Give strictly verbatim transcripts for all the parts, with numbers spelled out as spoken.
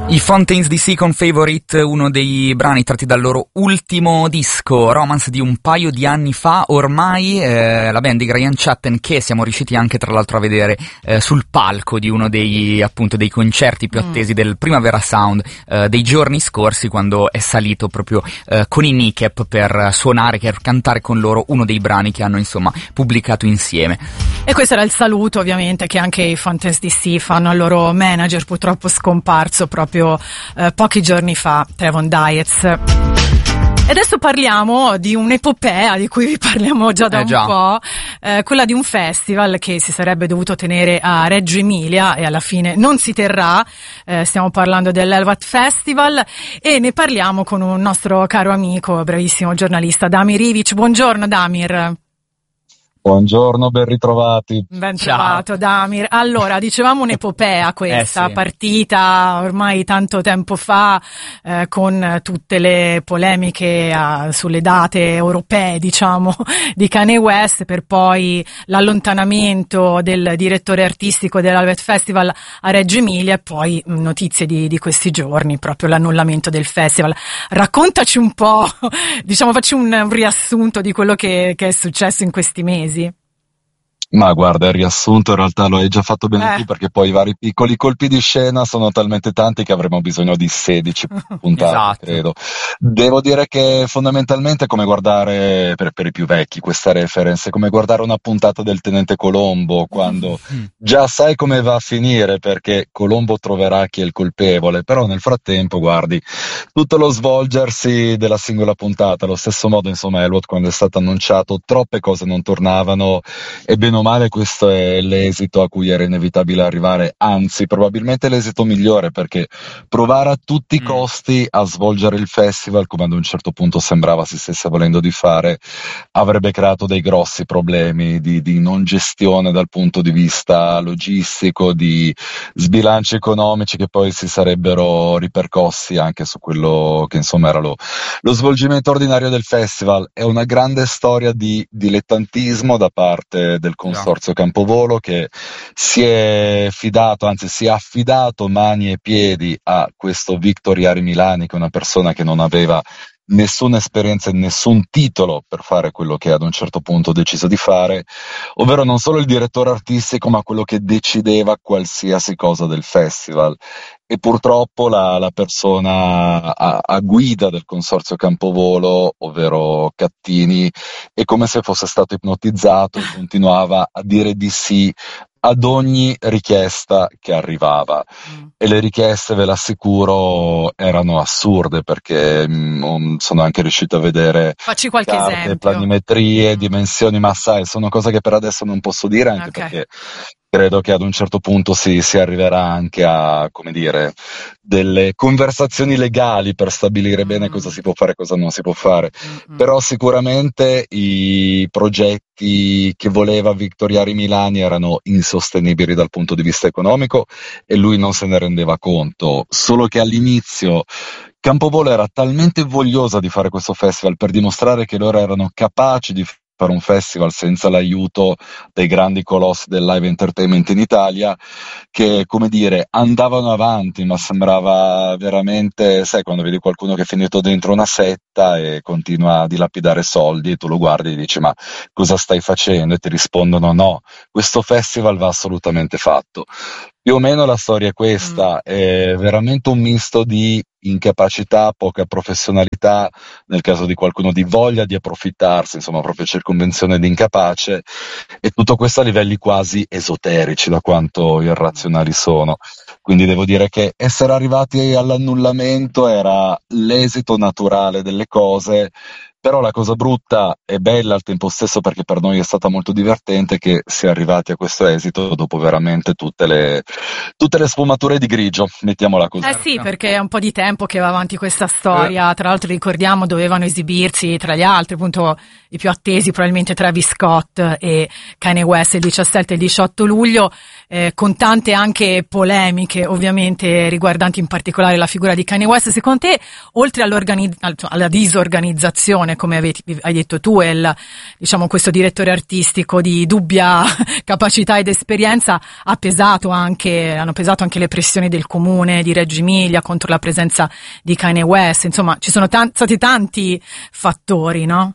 I Fontaines D C con Favorite, uno dei brani tratti dal loro ultimo disco, Romance, di un paio di anni fa ormai, eh, la band di Graham Chatten, che siamo riusciti anche tra l'altro a vedere eh, sul palco di uno dei appunto dei concerti più attesi mm. del Primavera Sound eh, dei giorni scorsi, quando è salito proprio eh, con i Kneecap per suonare, per cantare con loro uno dei brani che hanno insomma pubblicato insieme. E questo era il saluto ovviamente che anche i Fontaines D C fanno al loro manager, purtroppo scomparso proprio Eh, pochi giorni fa, Trevon Dietz. E adesso parliamo di un'epopea di cui vi parliamo già da eh, un già. po', eh, quella di un festival che si sarebbe dovuto tenere a Reggio Emilia e alla fine non si terrà. Eh, stiamo parlando dell'Elvat Festival e ne parliamo con un nostro caro amico, bravissimo giornalista, Damir Ivic. Buongiorno Damir. Buongiorno, ben ritrovati. Ben trovato Damir. Allora, dicevamo un'epopea questa, eh sì. partita ormai tanto tempo fa, eh, con tutte le polemiche eh, sulle date europee, diciamo, di Kanye West, per poi l'allontanamento del direttore artistico dell'Elvat Festival a Reggio Emilia e poi mh, notizie di, di questi giorni, proprio l'annullamento del festival. Raccontaci un po', diciamo, facci un, un riassunto di quello che, che è successo in questi mesi. Ma guarda, il riassunto in realtà lo hai già fatto bene eh. tu, perché poi i vari piccoli colpi di scena sono talmente tanti che avremo bisogno di sedici puntate, esatto. credo. Devo dire che fondamentalmente è come guardare, per, per i più vecchi, questa reference, è come guardare una puntata del Tenente Colombo, quando mm. già sai come va a finire, perché Colombo troverà chi è il colpevole, però nel frattempo, guardi, tutto lo svolgersi della singola puntata, allo stesso modo, insomma, Elwood, quando è stato annunciato, troppe cose non tornavano, e bene o male questo è l'esito a cui era inevitabile arrivare, anzi probabilmente l'esito migliore, perché provare a tutti i costi a svolgere il festival, come ad un certo punto sembrava si stesse volendo di fare, avrebbe creato dei grossi problemi di, di non gestione dal punto di vista logistico, di sbilanci economici che poi si sarebbero ripercossi anche su quello che insomma era lo, lo svolgimento ordinario del festival. È una grande storia di dilettantismo da parte del Consorzio Campovolo, che si è fidato, anzi si è affidato mani e piedi a questo Victor Jari Milani, che è una persona che non aveva nessuna esperienza e nessun titolo per fare quello che ad un certo punto ha deciso di fare, ovvero non solo il direttore artistico, ma quello che decideva qualsiasi cosa del festival. E purtroppo la, la persona a, a guida del Consorzio Campovolo, ovvero Cattini, è come se fosse stato ipnotizzato e continuava a dire di sì ad ogni richiesta che arrivava. Mm. E le richieste, ve l'assicuro, erano assurde, perché mh, sono anche riuscito a vedere Facci qualche carte, esempio. planimetrie, mm. dimensioni, ma sai, sono cose che per adesso non posso dire, anche okay. perché credo che ad un certo punto si, si arriverà anche a, come dire, delle conversazioni legali per stabilire mm. bene cosa si può fare e cosa non si può fare. Mm-hmm. Però sicuramente i progetti che voleva Victor Jari Milani erano insostenibili dal punto di vista economico e lui non se ne rendeva conto, solo che all'inizio Campovolo era talmente vogliosa di fare questo festival per dimostrare che loro erano capaci di fare un festival senza l'aiuto dei grandi colossi del live entertainment in Italia, che, come dire, andavano avanti, ma sembrava veramente, sai, quando vedi qualcuno che è finito dentro una setta e continua a dilapidare soldi, e tu lo guardi e dici: ma cosa stai facendo? E ti rispondono: no, questo festival va assolutamente fatto. Più o meno la storia è questa, mm. è veramente un misto di incapacità, poca professionalità, nel caso di qualcuno di voglia di approfittarsi, insomma proprio circonvenzione di incapace, e tutto questo a livelli quasi esoterici da quanto irrazionali sono. Quindi devo dire che essere arrivati all'annullamento era l'esito naturale delle cose. Però la cosa brutta e bella al tempo stesso, perché per noi è stata molto divertente, che si è arrivati a questo esito dopo veramente tutte le tutte le sfumature di grigio, mettiamola così. Eh sì, perché è un po' di tempo che va avanti questa storia. Tra l'altro ricordiamo, dovevano esibirsi tra gli altri appunto i più attesi probabilmente Travis Scott e Kanye West il diciassette e il diciotto luglio, eh, con tante anche polemiche ovviamente riguardanti in particolare la figura di Kanye West. Secondo te, oltre alla disorganizzazione, come avete, hai detto tu, e il, diciamo, questo direttore artistico di dubbia capacità ed esperienza, ha pesato anche, hanno pesato anche le pressioni del comune di Reggio Emilia contro la presenza di Kanye West, insomma ci sono t- stati tanti fattori, no?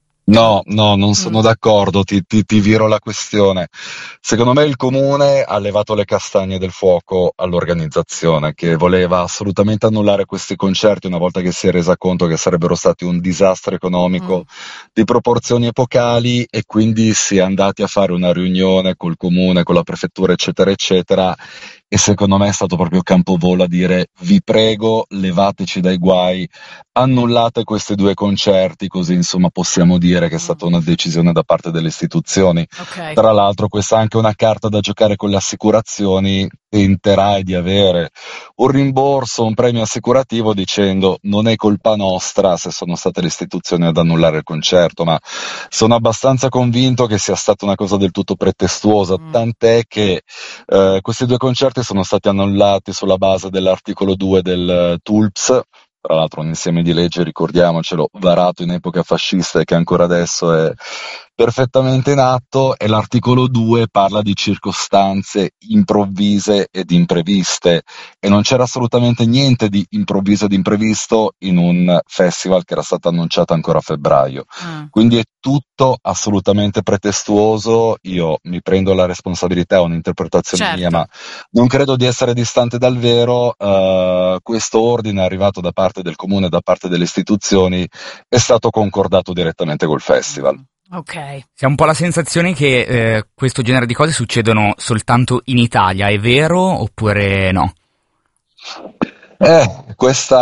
No, no, non sono mm. d'accordo, ti, ti, ti viro la questione. Secondo me il comune ha levato le castagne del fuoco all'organizzazione, che voleva assolutamente annullare questi concerti una volta che si è resa conto che sarebbero stati un disastro economico mm. di proporzioni epocali, e quindi si è andati a fare una riunione col comune, con la prefettura, eccetera, eccetera. E secondo me è stato proprio Campovolo a dire: vi prego, levateci dai guai, annullate questi due concerti, così insomma possiamo dire che è stata una decisione da parte delle istituzioni. Okay. Tra l'altro questa è anche una carta da giocare con le assicurazioni, tenterai di avere un rimborso, un premio assicurativo dicendo: non è colpa nostra se sono state le istituzioni ad annullare il concerto, ma sono abbastanza convinto che sia stata una cosa del tutto pretestuosa, mm. tant'è che eh, questi due concerti sono stati annullati sulla base dell'articolo due del uh, T U L P S, tra l'altro un insieme di leggi, ricordiamocelo, varato in epoca fascista e che ancora adesso è perfettamente in atto, e l'articolo due parla di circostanze improvvise ed impreviste, e non c'era assolutamente niente di improvviso ed imprevisto in un festival che era stato annunciato ancora a febbraio. Mm. Quindi è tutto assolutamente pretestuoso. Io mi prendo la responsabilità, è un'interpretazione certo. mia, ma non credo di essere distante dal vero. Uh, questo ordine arrivato da parte del comune, da parte delle istituzioni, è stato concordato direttamente col festival. Mm. Ok. Si ha un po' la sensazione che eh, questo genere di cose succedono soltanto in Italia, è vero oppure no? Eh,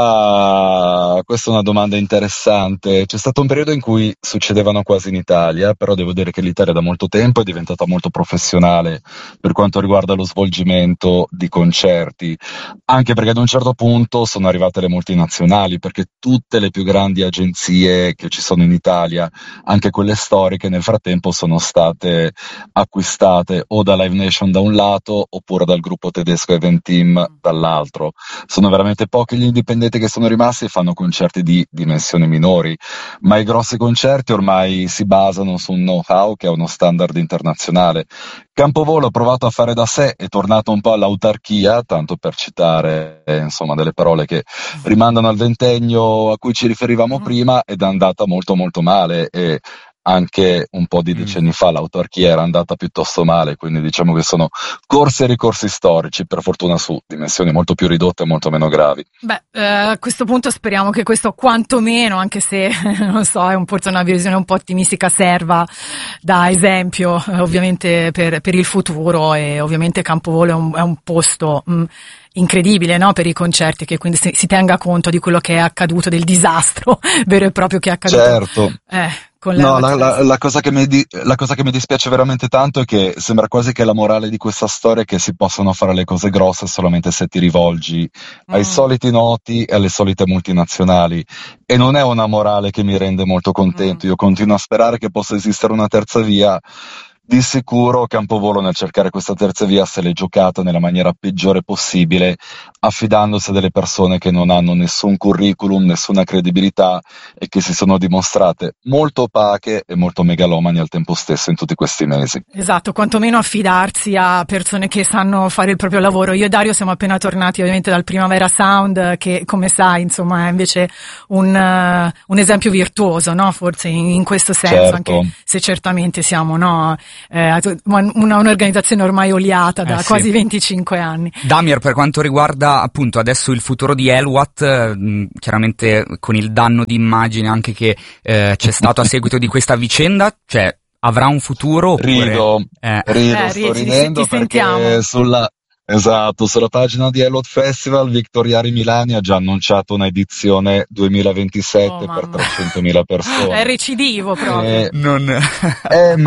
questa, questa è una domanda interessante. C'è stato un periodo in cui succedevano quasi in Italia, però devo dire che l'Italia da molto tempo è diventata molto professionale per quanto riguarda lo svolgimento di concerti, anche perché ad un certo punto sono arrivate le multinazionali, perché tutte le più grandi agenzie che ci sono in Italia, anche quelle storiche, nel frattempo sono state acquistate o da Live Nation da un lato oppure dal gruppo tedesco Event Team dall'altro. Sono veramente pochi gli indipendenti che sono rimasti e fanno concerti di dimensioni minori, ma i grossi concerti ormai si basano su un know-how che è uno standard internazionale. Campovolo ha provato a fare da sé, è tornato un po' all'autarchia, tanto per citare eh, insomma delle parole che rimandano al ventennio a cui ci riferivamo prima, ed è andata molto molto male, e anche un po' di decenni fa l'autarchia era andata piuttosto male, quindi diciamo che sono corsi e ricorsi storici, per fortuna su dimensioni molto più ridotte e molto meno gravi. Beh, eh, a questo punto speriamo che questo quantomeno, anche se non so, è un, forse una visione un po' ottimistica, serva da esempio eh, ovviamente per, per il futuro, e ovviamente Campovolo è un, è un posto mh, incredibile, no, per i concerti, che quindi si, si tenga conto di quello che è accaduto, del disastro vero e proprio che è accaduto. Certo. Eh, No, la, la, la, cosa che mi di, la cosa che mi dispiace veramente tanto è che sembra quasi che la morale di questa storia è che si possono fare le cose grosse solamente se ti rivolgi mm. ai soliti noti e alle solite multinazionali, e non è una morale che mi rende molto contento. Mm. Io continuo a sperare che possa esistere una terza via. Di sicuro Campovolo, nel cercare questa terza via, se l'è giocata nella maniera peggiore possibile, affidandosi a delle persone che non hanno nessun curriculum, nessuna credibilità, e che si sono dimostrate molto opache e molto megalomani al tempo stesso in tutti questi mesi. Esatto, quantomeno affidarsi a persone che sanno fare il proprio lavoro. Io e Dario siamo appena tornati ovviamente dal Primavera Sound, che come sai insomma è invece un, uh, un esempio virtuoso, no? Forse in, in questo senso, certo. Anche se certamente siamo, no? Eh, una, un'organizzazione ormai oliata da eh sì. quasi venticinque anni. Damir, per quanto riguarda appunto adesso il futuro di Elwat, eh, chiaramente con il danno di immagine anche che eh, c'è stato a seguito di questa vicenda, cioè avrà un futuro oppure... Rido, eh. rido, eh, sto ti, ridendo ti perché sentiamo. sulla... Esatto, sulla pagina di Elwat Festival Victoriari Milani ha già annunciato una edizione duemilaventisette oh, per trecentomila persone. È recidivo proprio. Eh, non... eh,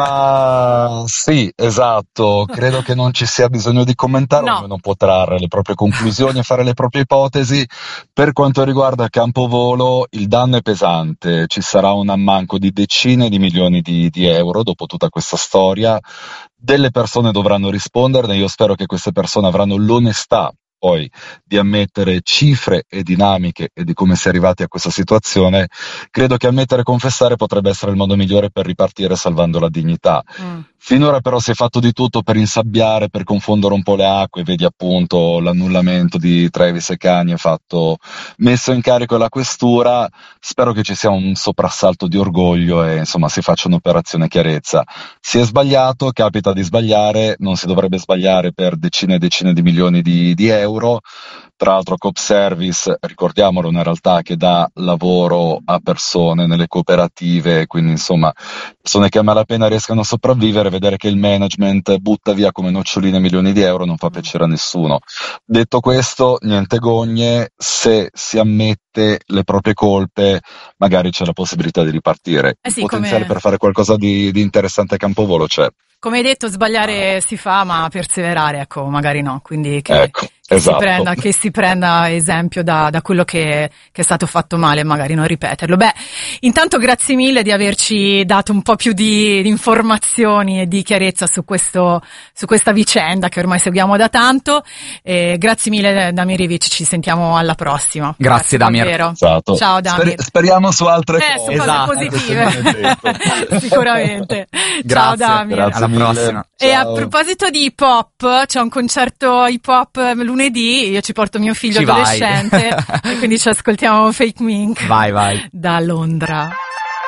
ma sì, esatto, credo che non ci sia bisogno di commentare, no. ognuno può trarre le proprie conclusioni e fare le proprie ipotesi. Per quanto riguarda Campovolo, il danno è pesante, ci sarà un ammanco di decine di milioni di, di euro dopo tutta questa storia. delle persone dovranno risponderne, io spero che queste persone avranno l'onestà poi di ammettere cifre e dinamiche e di come si è arrivati a questa situazione. Credo che ammettere e confessare potrebbe essere il modo migliore per ripartire salvando la dignità. Mm. Finora però si è fatto di tutto per insabbiare, per confondere un po' le acque, vedi appunto l'annullamento di Travis e Kanye fatto, messo in carico la questura. Spero che ci sia un soprassalto di orgoglio e insomma si faccia un'operazione chiarezza. Si è sbagliato, capita di sbagliare, non si dovrebbe sbagliare per decine e decine di milioni di, di euro. Tra l'altro Coop Service, ricordiamolo, è una realtà che dà lavoro a persone nelle cooperative, quindi insomma persone che a malapena riescano a sopravvivere, vedere che il management butta via come noccioline milioni di euro non fa piacere a nessuno. Detto questo, niente gogne, se si ammette le proprie colpe magari c'è la possibilità di ripartire. Eh sì, il potenziale come... per fare qualcosa di, di interessante a campovolo c'è. Come hai detto, sbagliare si fa, ma perseverare, ecco, magari no. Quindi che, ecco, che, esatto. si, prenda, che si prenda esempio da, da quello che, che è stato fatto male, magari non ripeterlo. Beh, intanto grazie mille di averci dato un po' più di, di informazioni e di chiarezza su questo, su questa vicenda che ormai seguiamo da tanto. E grazie mille Damir Ivic, ci sentiamo alla prossima. Grazie, grazie Damir. Esatto. Ciao Damir. Sper- speriamo su altre eh, cose. Su cose esatto. positive. Sicuramente. Grazie. Ciao Damir. Grazie alla mille. prossima. E Ciao. a proposito di hip hop, c'è un concerto hip hop lunedì, io ci porto mio figlio ci adolescente e quindi ci ascoltiamo Fake Mink vai vai da Londra.